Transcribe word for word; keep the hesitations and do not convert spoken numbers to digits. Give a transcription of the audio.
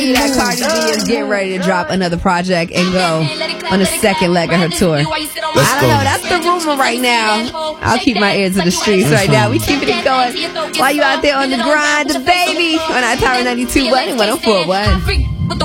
tell you that Cardi B is getting ready to drop another project and go on the second leg of her tour. I don't know. That's the rumor right now. I'll keep my ears to the streets right now. We keeping it going while you out there on the grind, the baby on our Power ninety-two one and one oh four one.